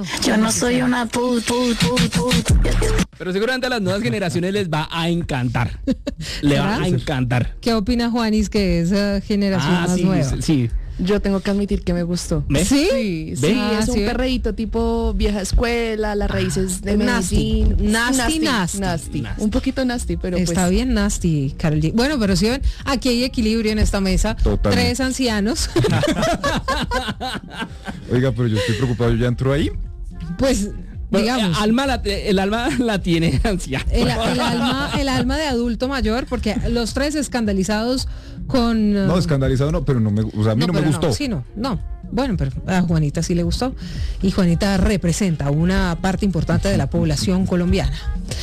no. Yo no soy una put. Pero seguramente a las nuevas generaciones les va a encantar. Le va a encantar. ¿Qué opina Juanis, que es generación más sí, nueva? sí. Yo tengo que admitir que me gustó. ¿Ves? ¿Sí? Sí, es un perreíto tipo vieja escuela, las raíces de Medellín. Nasty. Un poquito nasty, pero está pues... bien nasty, Karol G. Bueno, pero si ven, aquí hay equilibrio en esta mesa. Totalmente. 3 ancianos. Oiga, pero yo estoy preocupado, ¿yo ya entro ahí? Pues, Bueno, digamos, el alma la tiene anciana. el alma de adulto mayor, porque los 3 escandalizados con... No, escandalizado no, pero no me, o sea, a mí no me gustó. No. Bueno, pero a Juanita sí le gustó. Y Juanita representa una parte importante de la población colombiana.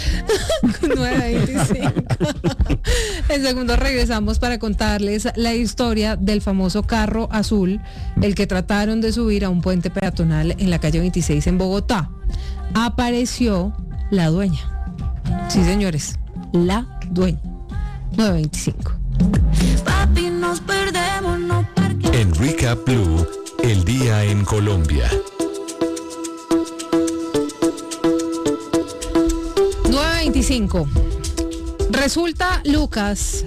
9:25. En segundo regresamos para contarles la historia del famoso carro azul, el que trataron de subir a un puente peatonal en la calle 26 en Bogotá. Apareció la dueña. Sí, señores, la dueña. 9:25. Papi, nos perdemos, no parques. En Recap Blue, el día en Colombia. 9:25. Resulta, Lucas,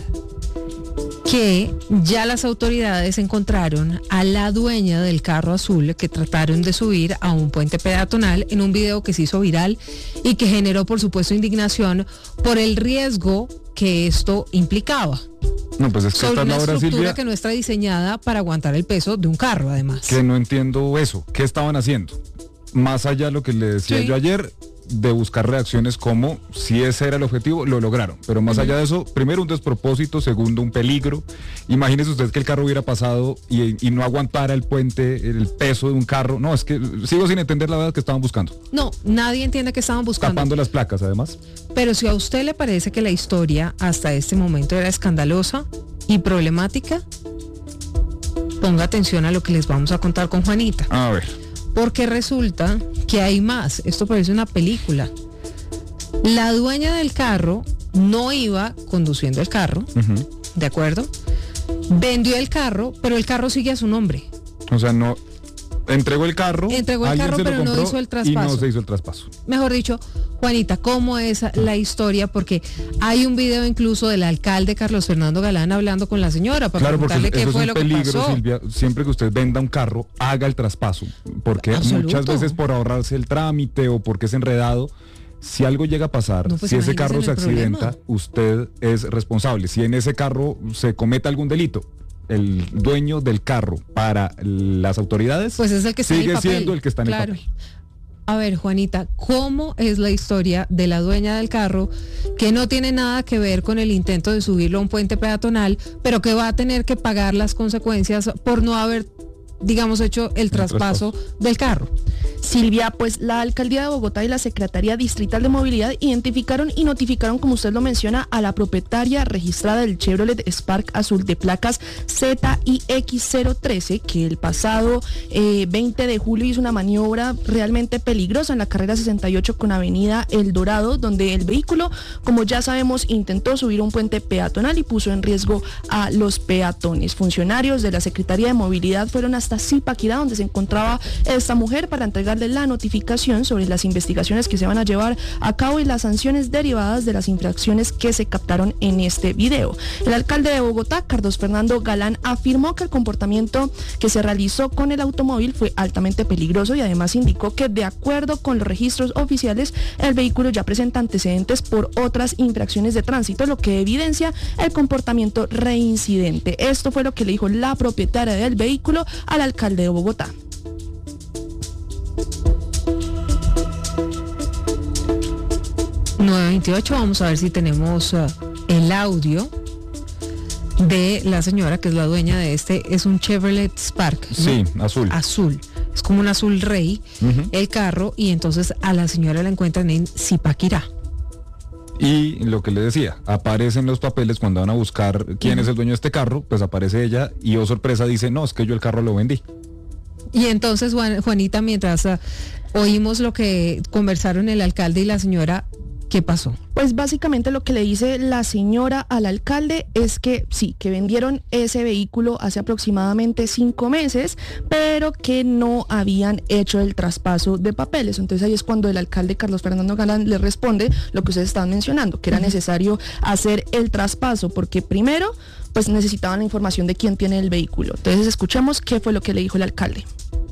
que ya las autoridades encontraron a la dueña del carro azul que trataron de subir a un puente peatonal en un video que se hizo viral y que generó, por supuesto, indignación por el riesgo que esto implicaba. No, pues es que Sobre esta es una la hora, estructura Silvia, que no está diseñada para aguantar el peso de un carro, además. que no entiendo eso. ¿Qué estaban haciendo? Más allá de lo que le decía Sí. yo ayer, de buscar reacciones como si ese era el objetivo, lo lograron. Pero más allá de eso, primero un despropósito, segundo un peligro. Imagínese usted que el carro hubiera pasado y no aguantara el puente, el peso de un carro. No, es que sigo sin entender la verdad que estaban buscando. No, nadie entiende que estaban buscando. Tapando las placas, además. Pero si a usted le parece que la historia hasta este momento era escandalosa y problemática, ponga atención a lo que les vamos a contar con Juanita. A ver. Porque resulta que hay más. Esto parece una película. La dueña del carro no iba conduciendo el carro, ¿de acuerdo? Vendió el carro, pero el carro sigue a su nombre. O sea, no... Entregó el carro, Entregó el alguien carro, se lo pero no compró hizo el y traspaso. no se hizo el traspaso. Mejor dicho, Juanita, ¿cómo es la historia? Porque hay un video incluso del alcalde Carlos Fernando Galán hablando con la señora para Claro, porque preguntarle qué eso fue es lo un que peligro, pasó. Silvia. Siempre que usted venda un carro, haga el traspaso. Porque Absoluto. muchas veces por ahorrarse el trámite o porque es enredado, si algo llega a pasar, No, pues si ese imagínese carro en se el accidenta, problema. usted es responsable. Si en ese carro se comete algún delito, el dueño del carro para las autoridades Pues es el que está en el sigue papel. siendo el que está en Claro. el papel. A ver, Juanita, ¿cómo es la historia de la dueña del carro que no tiene nada que ver con el intento de subirlo a un puente peatonal, pero que va a tener que pagar las consecuencias por no haber, digamos, hecho el traspaso del carro? Silvia, pues la Alcaldía de Bogotá y la Secretaría Distrital de Movilidad identificaron y notificaron, como usted lo menciona, a la propietaria registrada del Chevrolet Spark azul de placas ZIX013, que el pasado 20 de julio hizo una maniobra realmente peligrosa en la carrera 68 con Avenida El Dorado, donde el vehículo, como ya sabemos, intentó subir un puente peatonal y puso en riesgo a los peatones. Funcionarios de la Secretaría de Movilidad fueron hasta Zipaquirá, donde se encontraba esta mujer, para entregarle la notificación sobre las investigaciones que se van a llevar a cabo y las sanciones derivadas de las infracciones que se captaron en este video. El alcalde de Bogotá, Carlos Fernando Galán, afirmó que el comportamiento que se realizó con el automóvil fue altamente peligroso y además indicó que, de acuerdo con los registros oficiales, el vehículo ya presenta antecedentes por otras infracciones de tránsito, lo que evidencia el comportamiento reincidente. Esto fue lo que le dijo la propietaria del vehículo al alcalde de Bogotá. 9:28, vamos a ver si tenemos el audio de la señora que es la dueña de este. Es un Chevrolet Spark, ¿no? Sí, azul. Azul, es como un azul rey, el carro, y entonces a la señora la encuentran en Zipaquirá. Y lo que le decía, aparecen los papeles cuando van a buscar quién es el dueño de este carro, pues aparece ella y, oh sorpresa, dice, no, es que yo el carro lo vendí. Y entonces, Juanita, mientras oímos lo que conversaron el alcalde y la señora, ¿Qué pasó? Pues básicamente lo que le dice la señora al alcalde es que sí, que vendieron ese vehículo hace aproximadamente 5 meses, pero que no habían hecho el traspaso de papeles. Entonces ahí es cuando el alcalde Carlos Fernando Galán le responde lo que ustedes estaban mencionando, que era necesario hacer el traspaso, porque primero pues necesitaban la información de quién tiene el vehículo. Entonces escuchemos qué fue lo que le dijo el alcalde.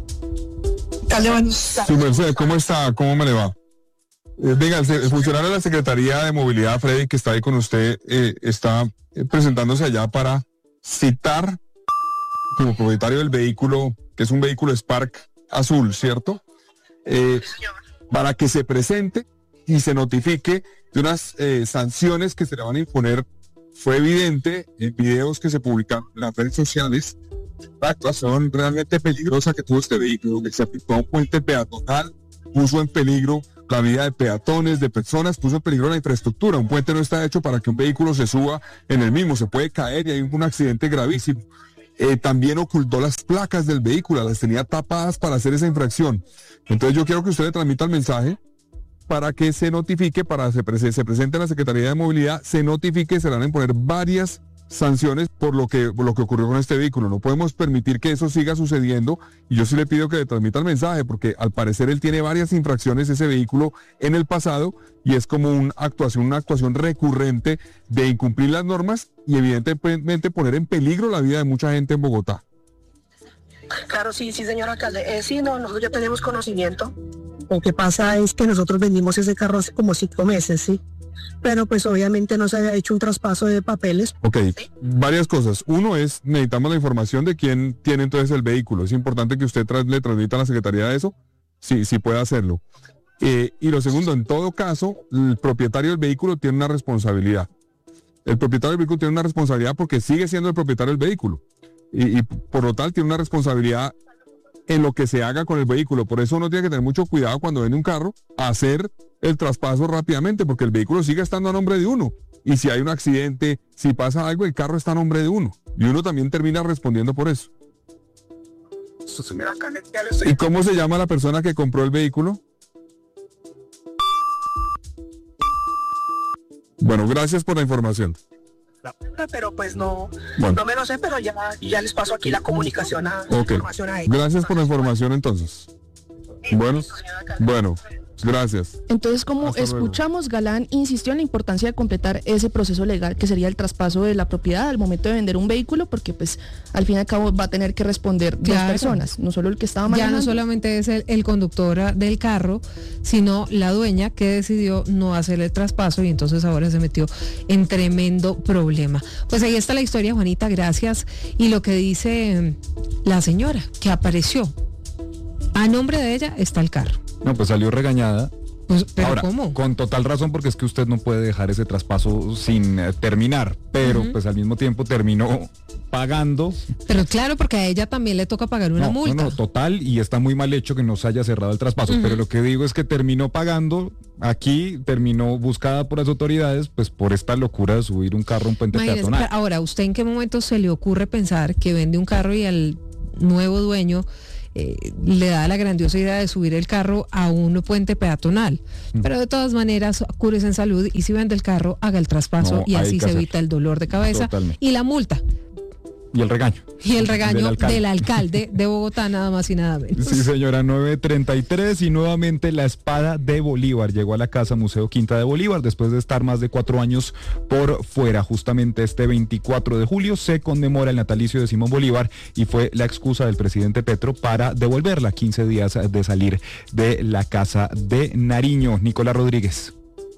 Su merced, ¿cómo está? ¿Cómo me le va? Venga, el funcionario de la Secretaría de Movilidad, Freddy, que está ahí con usted, está presentándose allá para citar como propietario del vehículo, que es un vehículo Spark azul, ¿cierto? Para que se presente y se notifique de unas sanciones que se le van a imponer. Fue evidente en videos que se publican en las redes sociales la actuación realmente peligrosa que tuvo este vehículo, que se aplicó a un puente peatonal, puso en peligro la vida de peatones, de personas, puso en peligro la infraestructura. Un puente no está hecho para que un vehículo se suba en el mismo, se puede caer y hay un accidente gravísimo. También ocultó las placas del vehículo, las tenía tapadas para hacer esa infracción. Entonces yo quiero que usted le transmita el mensaje para que se notifique, para que se presente en la Secretaría de Movilidad, se notifique, se le van a imponer varias sanciones por lo que ocurrió con este vehículo. No podemos permitir que eso siga sucediendo y yo sí le pido que le transmita el mensaje porque al parecer él tiene varias infracciones ese vehículo en el pasado y es como una actuación recurrente de incumplir las normas y evidentemente poner en peligro la vida de mucha gente en Bogotá. Claro, sí, señor alcalde. Sí, no, nosotros ya tenemos conocimiento. Lo que pasa es que nosotros vendimos ese carro hace como 5 meses, ¿sí? Pero pues obviamente no se había hecho un traspaso de papeles. Ok, varias cosas. Uno es, necesitamos la información de quién tiene entonces el vehículo. Es importante que usted le transmita a la Secretaría de eso, sí puede hacerlo. Y lo segundo, en todo caso, el propietario del vehículo tiene una responsabilidad. El propietario del vehículo tiene una responsabilidad porque sigue siendo el propietario del vehículo. Y por lo tal tiene una responsabilidad en lo que se haga con el vehículo. Por eso uno tiene que tener mucho cuidado cuando vende un carro, hacer el traspaso rápidamente, porque el vehículo sigue estando a nombre de uno. Y si hay un accidente, si pasa algo, el carro está a nombre de uno. Y uno también termina respondiendo por eso. ¿Y cómo se llama la persona que compró el vehículo? Bueno, gracias por la información. Pero pues no, bueno. No me lo sé, pero ya les paso aquí la comunicación información a ellos. Gracias por la información entonces. Bueno, gracias. Entonces, como escuchamos, Galán insistió en la importancia de completar ese proceso legal que sería el traspaso de la propiedad al momento de vender un vehículo, porque pues al fin y al cabo va a tener que responder dos personas, no solo el que estaba manejando. Ya no solamente es el conductor del carro, sino la dueña que decidió no hacer el traspaso y entonces ahora se metió en tremendo problema. Pues ahí está la historia, Juanita, gracias. Y lo que dice la señora que apareció, a nombre de ella está el carro. No, pues salió regañada. Pues, ¿pero ahora, cómo? Con total razón, porque es que usted no puede dejar ese traspaso sin terminar, pero pues al mismo tiempo terminó pagando. Pero claro, porque a ella también le toca pagar una multa. No, total, y está muy mal hecho que no se haya cerrado el traspaso, pero lo que digo es que terminó pagando, aquí terminó buscada por las autoridades, pues por esta locura de subir un carro a un puente peatonal. Ahora, ¿usted en qué momento se le ocurre pensar que vende un carro y al nuevo dueño le da la grandiosa idea de subir el carro a un puente peatonal? Pero de todas maneras, cúrese en salud y si vende el carro, haga el traspaso y así se evita el dolor de cabeza. Totalmente. Y la multa. Y el regaño. Y el regaño del alcalde de Bogotá, nada más y nada menos. Sí, señora, 9:33 y nuevamente la espada de Bolívar llegó a la Casa Museo Quinta de Bolívar después de estar más de 4 años por fuera. Justamente este 24 de julio se conmemora el natalicio de Simón Bolívar y fue la excusa del presidente Petro para devolverla 15 días de salir de la Casa de Nariño. Nicolás Rodríguez.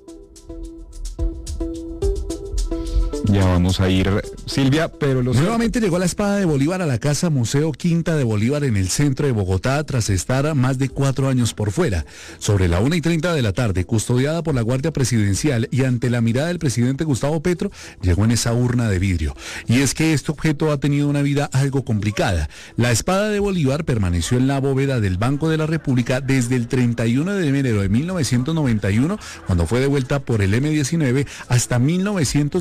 Ya vamos a ir, Silvia, pero nuevamente llegó la espada de Bolívar a la Casa Museo Quinta de Bolívar en el centro de Bogotá tras estar más de 4 años por fuera. Sobre la 1:30 de la tarde, custodiada por la Guardia Presidencial y ante la mirada del presidente Gustavo Petro, llegó en esa urna de vidrio. Y es que este objeto ha tenido una vida algo complicada. La espada de Bolívar permaneció en la bóveda del Banco de la República desde el 31 de enero de 1991, cuando fue devuelta por el M-19, hasta 1998.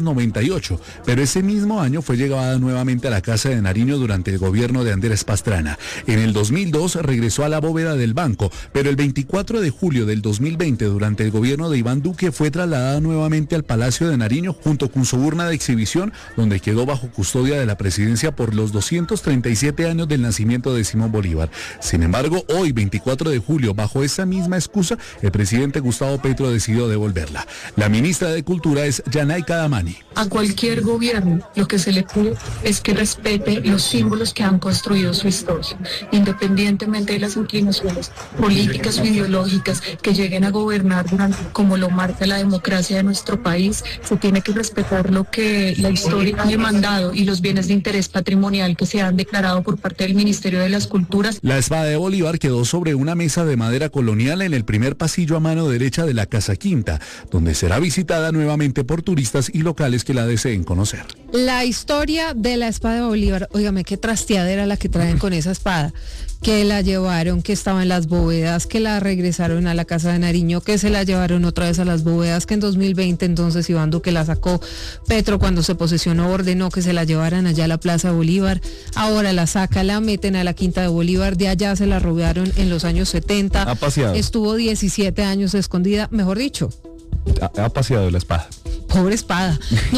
1978, pero ese mismo año fue llevada nuevamente a la Casa de Nariño durante el gobierno de Andrés Pastrana. En el 2002 regresó a la bóveda del banco, pero el 24 de julio del 2020, durante el gobierno de Iván Duque, fue trasladada nuevamente al Palacio de Nariño junto con su urna de exhibición, donde quedó bajo custodia de la presidencia por los 237 años del nacimiento de Simón Bolívar. Sin embargo, hoy, 24 de julio, bajo esa misma excusa, el presidente Gustavo Petro decidió devolverla. La ministra de Cultura es Yanaika Damani. A cualquier gobierno lo que se le pide es que respete los símbolos que han construido su historia, independientemente de las inclinaciones políticas o ideológicas que lleguen a gobernar como lo marca la democracia de nuestro país. Se tiene que respetar lo que la historia ha demandado y los bienes de interés patrimonial que se han declarado por parte del Ministerio de las Culturas. La espada de Bolívar quedó sobre una mesa de madera colonial en el primer pasillo a mano derecha de la Casa Quinta, donde será visitada nuevamente por turistas y locales que la deseen conocer. La historia de la espada de Bolívar, óigame, qué trasteadera la que traen con esa espada, que la llevaron, que estaba en las bóvedas, que la regresaron a la Casa de Nariño, que se la llevaron otra vez a las bóvedas, que en 2020 entonces Iván Duque la sacó, Petro cuando se posesionó ordenó que se la llevaran allá a la Plaza de Bolívar, ahora la saca, la meten a la Quinta de Bolívar, de allá se la robaron en los años 70, ha paseado. Estuvo 17 años escondida, mejor dicho. Ha paseado la espada. Pobre espada.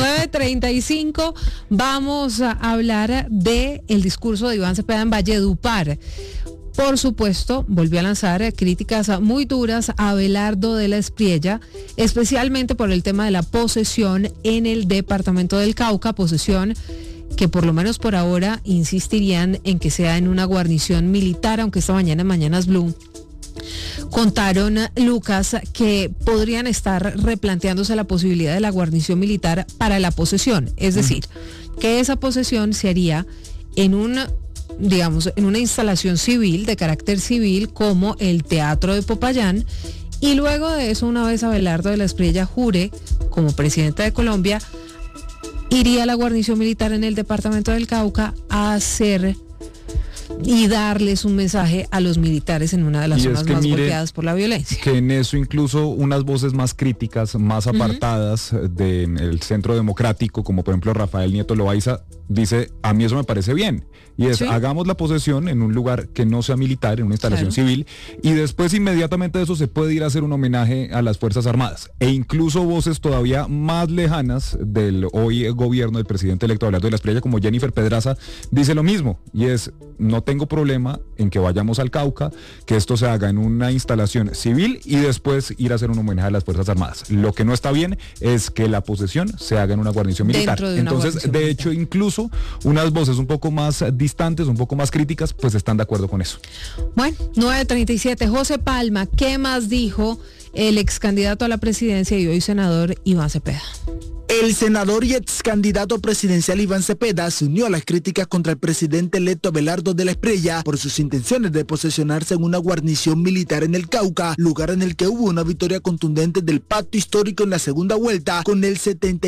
9:35, vamos a hablar de el discurso de Iván Cepeda en Valledupar. Por supuesto, volvió a lanzar críticas muy duras a Abelardo de la Espriella, especialmente por el tema de la posesión en el departamento del Cauca, posesión que por lo menos por ahora insistirían en que sea en una guarnición militar, aunque esta mañana en Mañanas Blue contaron, Lucas, que podrían estar replanteándose la posibilidad de la guarnición militar para la posesión, es decir, que esa posesión se haría en una instalación civil, de carácter civil, como el Teatro de Popayán, y luego de eso, una vez Abelardo de la Espriella jure como presidente de Colombia, iría a la guarnición militar en el departamento del Cauca a hacer y darles un mensaje a los militares en una de las zonas más golpeadas por la violencia. Que en eso incluso unas voces más críticas, más apartadas del Centro Democrático, como por ejemplo Rafael Nieto Loaiza, dice, a mí eso me parece bien. Y es, hagamos la posesión en un lugar que no sea militar, en una instalación civil, y después inmediatamente de eso se puede ir a hacer un homenaje a las Fuerzas Armadas. E incluso voces todavía más lejanas del hoy gobierno del presidente electo Abelardo de la Espriella, como Jennifer Pedraza, dice lo mismo, y es, no tengo problema en que vayamos al Cauca, que esto se haga en una instalación civil y después ir a hacer un homenaje a las Fuerzas Armadas. Lo que no está bien es que la posesión se haga en una guarnición militar. Entonces, de hecho, incluso unas voces un poco más distantes, un poco más críticas, pues están de acuerdo con eso. Bueno, 9:37, José Palma, ¿qué más dijo el ex candidato a la presidencia y hoy senador Iván Cepeda? El senador y ex candidato presidencial Iván Cepeda se unió a las críticas contra el presidente electo Abelardo de la Espriella por sus intenciones de posesionarse en una guarnición militar en el Cauca, lugar en el que hubo una victoria contundente del pacto histórico en la segunda vuelta, con el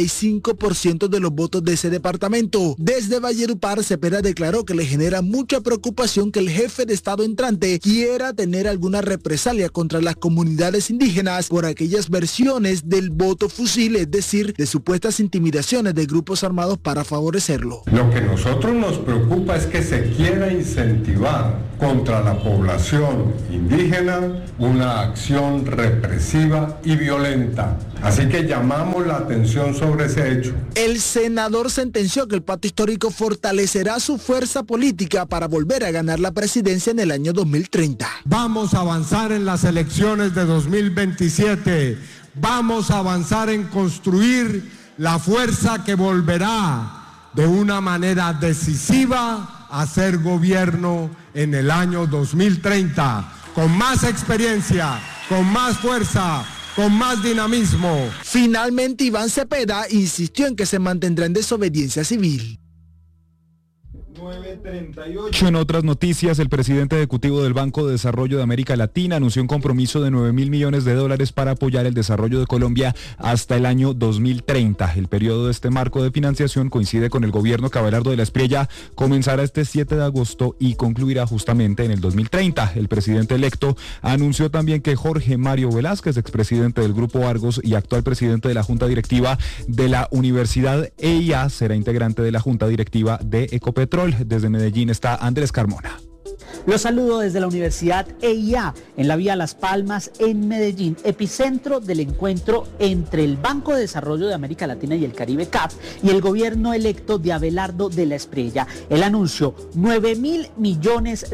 75% de los votos de ese departamento. Desde Valledupar, Cepeda declaró que le genera mucha preocupación que el jefe de Estado entrante quiera tener alguna represalia contra las comunidades indígenas por aquellas versiones del voto fusil, es decir, de supuestas intimidaciones de grupos armados para favorecerlo. Lo que a nosotros nos preocupa es que se quiera incentivar contra la población indígena una acción represiva y violenta. Así que llamamos la atención sobre ese hecho. El senador sentenció que el pacto histórico fortalecerá su fuerza política para volver a ganar la presidencia en el año 2030. Vamos a avanzar en las elecciones de 2027. Vamos a avanzar en construir la fuerza que volverá de una manera decisiva a ser gobierno en el año 2030, con más experiencia, con más fuerza, con más dinamismo. Finalmente, Iván Cepeda insistió en que se mantendrá en desobediencia civil. 9:38. En otras noticias, el presidente ejecutivo del Banco de Desarrollo de América Latina anunció un compromiso de $9.000 millones para apoyar el desarrollo de Colombia hasta el año 2030. El periodo de este marco de financiación coincide con el gobierno que Abelardo de la Espriella comenzará este 7 de agosto y concluirá justamente en el 2030. El presidente electo anunció también que Jorge Mario Velázquez, expresidente del Grupo Argos y actual presidente de la Junta Directiva de la Universidad EIA, será integrante de la Junta Directiva de Ecopetrol. Desde Medellín está Andrés Carmona. Los saludo desde la Universidad EIA, en la vía Las Palmas, en Medellín, epicentro del encuentro entre el Banco de Desarrollo de América Latina y el Caribe, CAF, y el gobierno electo de Abelardo de la Espriella. El anuncio, $9.000 millones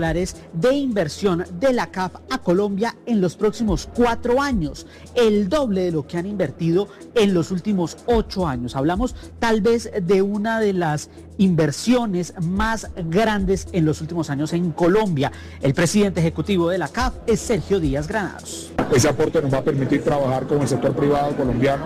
de inversión de la CAF a Colombia en los próximos 4 años, el doble de lo que han invertido en los últimos 8 años. Hablamos tal vez de una de las inversiones más grandes en los últimos años en Colombia. El presidente ejecutivo de la CAF es Sergio Díaz Granados. Ese aporte nos va a permitir trabajar con el sector privado colombiano,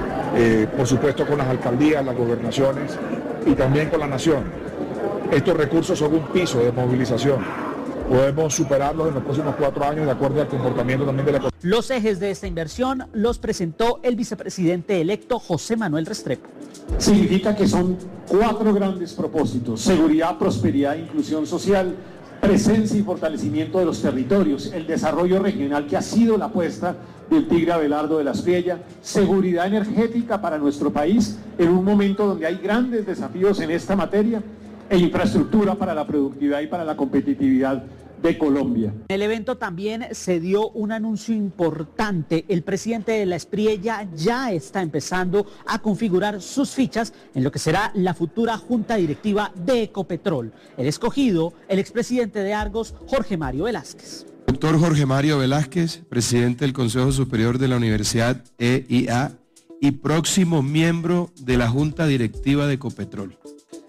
por supuesto con las alcaldías, las gobernaciones y también con la nación. Estos recursos son un piso de movilización. Podemos superarlos en los próximos 4 años de acuerdo al comportamiento también de la economía. Los ejes de esta inversión los presentó el vicepresidente electo José Manuel Restrepo. Significa que son 4 grandes propósitos: seguridad, prosperidad e inclusión social, presencia y fortalecimiento de los territorios, el desarrollo regional que ha sido la apuesta del tigre Abelardo de la Espriella, seguridad energética para nuestro país en un momento donde hay grandes desafíos en esta materia, e infraestructura para la productividad y para la competitividad de Colombia. En el evento también se dio un anuncio importante. El presidente de la Espriella ya está empezando a configurar sus fichas en lo que será la futura junta directiva de Ecopetrol. El escogido, el expresidente de Argos, Jorge Mario Velázquez. Doctor Jorge Mario Velázquez, presidente del Consejo Superior de la Universidad EIA y próximo miembro de la junta directiva de Ecopetrol.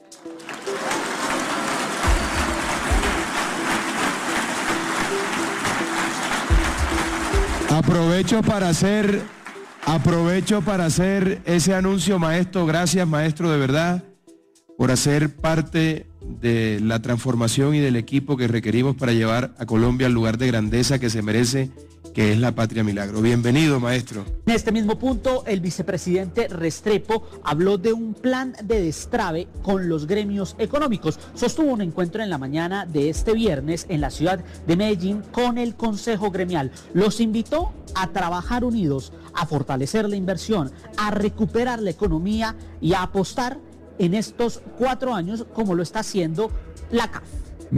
Aprovecho para hacer ese anuncio, maestro. Gracias, maestro, de verdad, por hacer parte de la transformación y del equipo que requerimos para llevar a Colombia al lugar de grandeza que se merece, que es la Patria Milagro. Bienvenido, maestro. En este mismo punto, el vicepresidente Restrepo habló de un plan de destrave con los gremios económicos. Sostuvo un encuentro en la mañana de este viernes en la ciudad de Medellín con el Consejo Gremial. Los invitó a trabajar unidos, a fortalecer la inversión, a recuperar la economía y a apostar en estos 4 años como lo está haciendo la CAF.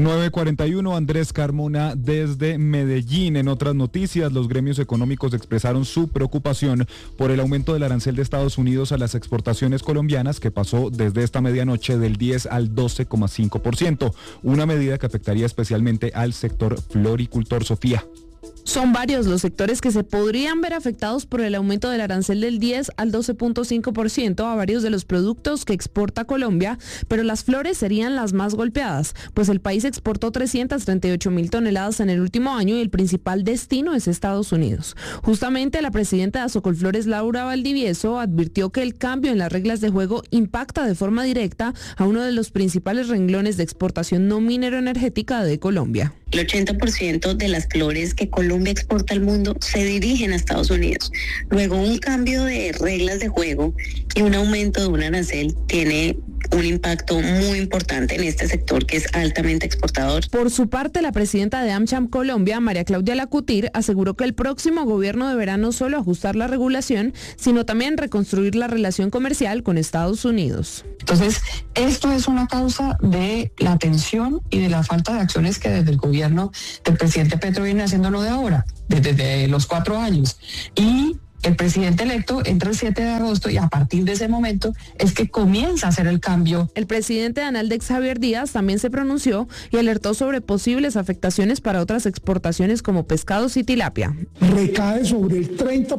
9:41, Andrés Carmona desde Medellín. En otras noticias, los gremios económicos expresaron su preocupación por el aumento del arancel de Estados Unidos a las exportaciones colombianas, que pasó desde esta medianoche del 10 al 12,5%, una medida que afectaría especialmente al sector floricultor. Sofía. Son varios los sectores que se podrían ver afectados por el aumento del arancel del 10 al 12.5% a varios de los productos que exporta Colombia, pero las flores serían las más golpeadas, pues el país exportó 338.000 toneladas en el último año y el principal destino es Estados Unidos. Justamente la presidenta de Azocolflores, Laura Valdivieso, advirtió que el cambio en las reglas de juego impacta de forma directa a uno de los principales renglones de exportación no minero-energética de Colombia. El 80% de las flores que Colombia exporta al mundo se dirigen a Estados Unidos. Luego, un cambio de reglas de juego y un aumento de un arancel tiene un impacto muy importante en este sector que es altamente exportador. Por su parte, la presidenta de AmCham Colombia, María Claudia Lacutir, aseguró que el próximo gobierno deberá no solo ajustar la regulación, sino también reconstruir la relación comercial con Estados Unidos. Entonces, esto es una causa de la tensión y de la falta de acciones que desde el gobierno del presidente Petro viene haciendo no de ahora, desde los 4 años. Y el presidente electo entra el 7 de agosto y a partir de ese momento es que comienza a hacer el cambio. El presidente de Analdex, Javier Díaz, también se pronunció y alertó sobre posibles afectaciones para otras exportaciones como pescados y tilapia. Recae sobre el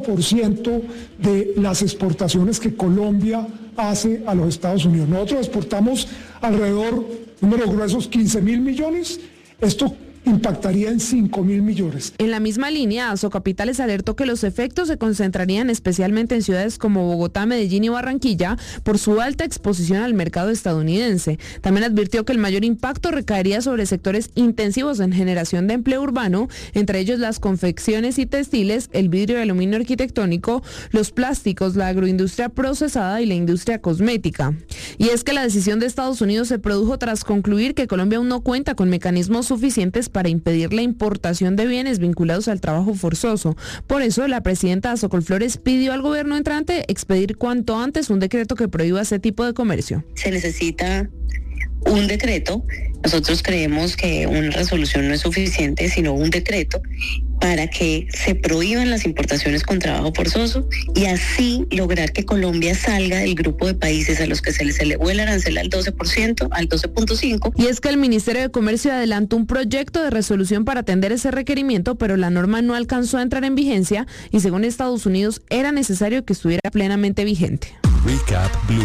30% de las exportaciones que Colombia hace a los Estados Unidos. Nosotros exportamos alrededor, números gruesos, 15.000 millones. Esto impactaría en 5.000 millones. En la misma línea, Asocapitales alertó que los efectos se concentrarían especialmente en ciudades como Bogotá, Medellín y Barranquilla por su alta exposición al mercado estadounidense. También advirtió que el mayor impacto recaería sobre sectores intensivos en generación de empleo urbano, entre ellos las confecciones y textiles, el vidrio y aluminio arquitectónico, los plásticos, la agroindustria procesada y la industria cosmética. Y es que la decisión de Estados Unidos se produjo tras concluir que Colombia aún no cuenta con mecanismos suficientes para impedir la importación de bienes vinculados al trabajo forzoso. Por eso, la presidenta Sokol Flores pidió al gobierno entrante expedir cuanto antes un decreto que prohíba ese tipo de comercio. Se necesita un decreto. Nosotros creemos que una resolución no es suficiente, sino un decreto para que se prohíban las importaciones con trabajo forzoso y así lograr que Colombia salga del grupo de países a los que se les elevó el arancel al 12%, al 12.5%. Y es que el Ministerio de Comercio adelantó un proyecto de resolución para atender ese requerimiento, pero la norma no alcanzó a entrar en vigencia y según Estados Unidos era necesario que estuviera plenamente vigente. Recap Blue.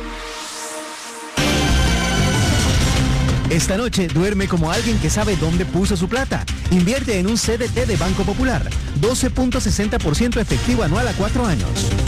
Esta noche duerme como alguien que sabe dónde puso su plata. Invierte en un CDT de Banco Popular. 12.60% efectivo anual a 4 años.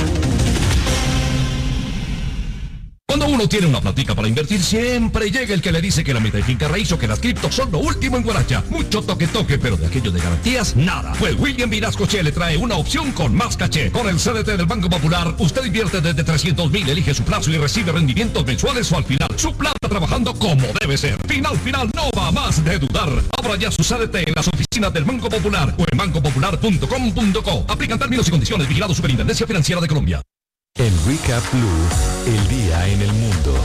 Cuando uno tiene una platica para invertir, siempre llega el que le dice que la meta de finca raíz o que las criptos son lo último en Guaracha. Mucho toque, pero de aquello de garantías, nada. Pues William Vinascoche le trae una opción con más caché. Con el CDT del Banco Popular, usted invierte desde 300,000, elige su plazo y recibe rendimientos mensuales o al final. Su plata trabajando como debe ser. Final, no va más de dudar. Abra ya su CDT en las oficinas del Banco Popular o en bancopopular.com.co. Aplican términos y condiciones. Vigilado Superintendencia Financiera de Colombia. En Recap Blue, el día en el mundo.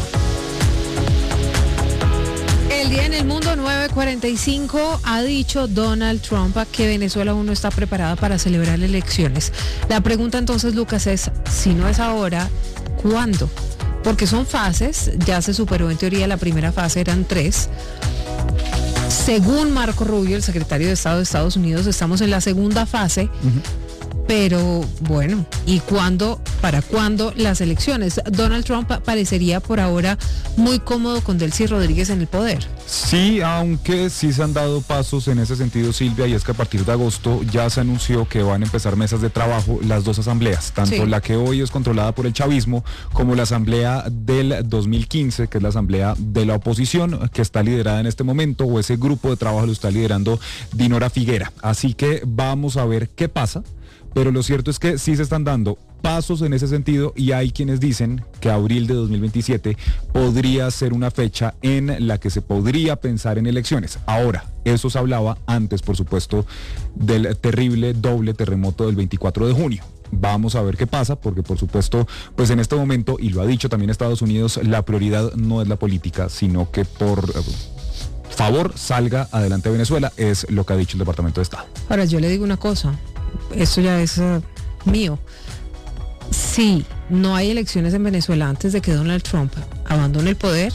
El día en el mundo 9:45 ha dicho Donald Trump que Venezuela aún no está preparada para celebrar elecciones. La pregunta entonces, Lucas, es, si no es ahora, ¿cuándo? Porque son fases, ya se superó en teoría la primera fase, eran 3. Según Marco Rubio, el secretario de Estado de Estados Unidos, estamos en la segunda fase. Pero bueno, ¿y cuándo, para cuándo las elecciones? Donald Trump parecería por ahora muy cómodo con Delcy Rodríguez en el poder. Sí, aunque sí se han dado pasos en ese sentido, Silvia, y es que a partir de agosto ya se anunció que van a empezar mesas de trabajo las dos asambleas, tanto la que hoy es controlada por el chavismo como la asamblea del 2015, que es la asamblea de la oposición, que está liderada en este momento, o ese grupo de trabajo lo está liderando Dinora Figuera. Así que vamos a ver qué pasa. Pero lo cierto es que sí se están dando pasos en ese sentido y hay quienes dicen que abril de 2027 podría ser una fecha en la que se podría pensar en elecciones. Ahora, eso se hablaba antes, por supuesto, del terrible doble terremoto del 24 de junio. Vamos a ver qué pasa, porque por supuesto, pues en este momento, y lo ha dicho también Estados Unidos, la prioridad no es la política, sino que por favor salga adelante Venezuela, es lo que ha dicho el Departamento de Estado. Ahora, yo le digo una cosa. Eso ya es mío. Si no hay elecciones en Venezuela antes de que Donald Trump abandone el poder,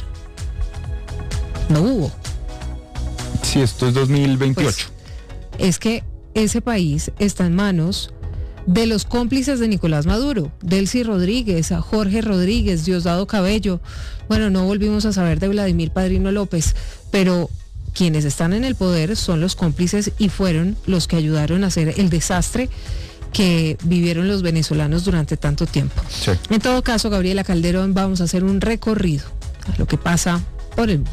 no hubo. Sí, esto es 2028. Pues, es que ese país está en manos de los cómplices de Nicolás Maduro, Delcy Rodríguez, Jorge Rodríguez, Diosdado Cabello. Bueno, no volvimos a saber de Vladimir Padrino López, pero quienes están en el poder son los cómplices y fueron los que ayudaron a hacer el desastre que vivieron los venezolanos durante tanto tiempo. Sí. En todo caso, Gabriela Calderón, vamos a hacer un recorrido a lo que pasa por el mundo.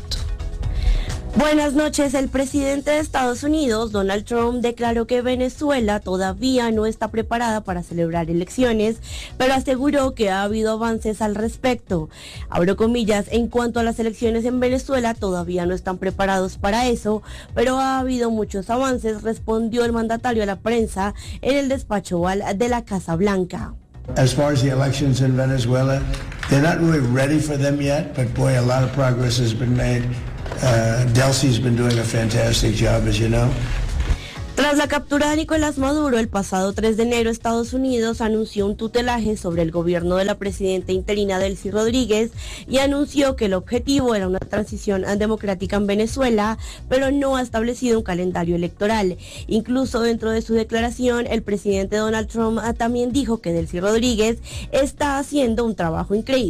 Buenas noches. El presidente de Estados Unidos, Donald Trump, declaró que Venezuela todavía no está preparada para celebrar elecciones, pero aseguró que ha habido avances al respecto. Abro comillas, en cuanto a las elecciones en Venezuela, todavía no están preparados para eso, pero ha habido muchos avances, respondió el mandatario a la prensa en el despacho Oval de la Casa Blanca. As far as the elections in Venezuela, they're not really ready for them yet, but boy, a lot of progress has been made. Delcy's been doing a fantastic job, as you know. Tras la captura de Nicolás Maduro el pasado 3 de enero, Estados Unidos anunció un tutelaje sobre el gobierno de la presidenta interina Delcy Rodríguez y anunció que el objetivo era una transición democrática en Venezuela, pero no ha establecido un calendario electoral. Incluso dentro de su declaración, el presidente Donald Trump también dijo que Delcy Rodríguez está haciendo un trabajo increíble.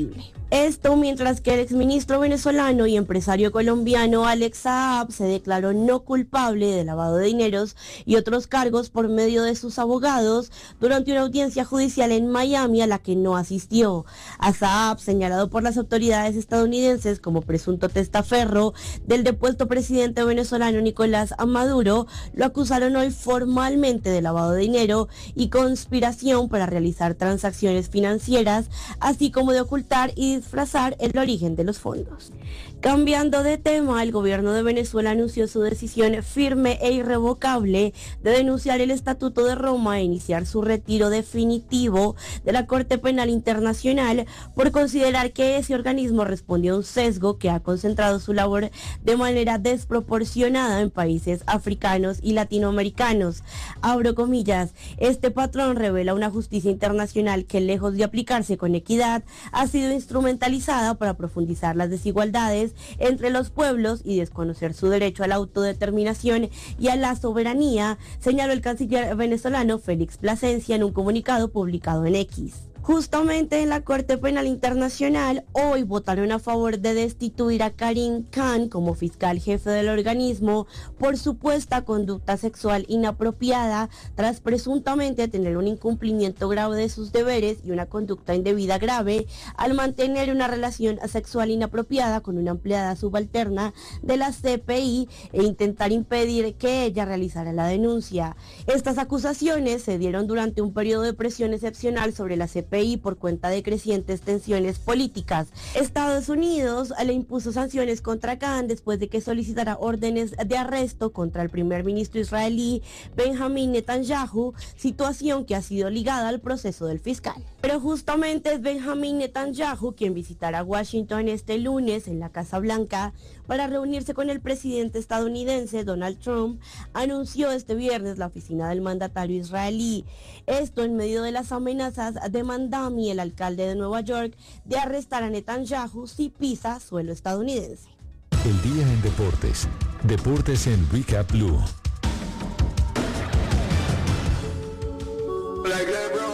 Esto mientras que el exministro venezolano y empresario colombiano Alex Saab se declaró no culpable de lavado de dineros y otros cargos por medio de sus abogados durante una audiencia judicial en Miami a la que no asistió. A Saab, señalado por las autoridades estadounidenses como presunto testaferro del depuesto presidente venezolano Nicolás Maduro, lo acusaron hoy formalmente de lavado de dinero y conspiración para realizar transacciones financieras, así como de ocultar y disfrazar el origen de los fondos. Cambiando de tema, el gobierno de Venezuela anunció su decisión firme e irrevocable de denunciar el Estatuto de Roma e iniciar su retiro definitivo de la Corte Penal Internacional por considerar que ese organismo respondió a un sesgo que ha concentrado su labor de manera desproporcionada en países africanos y latinoamericanos. Abro comillas, este patrón revela una justicia internacional que, lejos de aplicarse con equidad, ha sido instrumentalizada para profundizar las desigualdades entre los pueblos y desconocer su derecho a la autodeterminación y a la soberanía, señaló el canciller venezolano Félix Plasencia en un comunicado publicado en X. Justamente en la Corte Penal Internacional, hoy votaron a favor de destituir a Karim Khan como fiscal jefe del organismo por supuesta conducta sexual inapropiada tras presuntamente tener un incumplimiento grave de sus deberes y una conducta indebida grave al mantener una relación sexual inapropiada con una empleada subalterna de la CPI e intentar impedir que ella realizara la denuncia. Estas acusaciones se dieron durante un periodo de presión excepcional sobre la CPI por cuenta de crecientes tensiones políticas. Estados Unidos le impuso sanciones contra Khan después de que solicitara órdenes de arresto contra el primer ministro israelí Benjamín Netanyahu, situación que ha sido ligada al proceso del fiscal. Pero justamente es Benjamín Netanyahu quien visitará Washington este lunes en la Casa Blanca para reunirse con el presidente estadounidense Donald Trump, anunció este viernes la oficina del mandatario israelí. Esto en medio de las amenazas de Mandami, el alcalde de Nueva York, de arrestar a Netanyahu si pisa suelo estadounidense. El día en deportes. Deportes en Recap Blue. Like that, bro.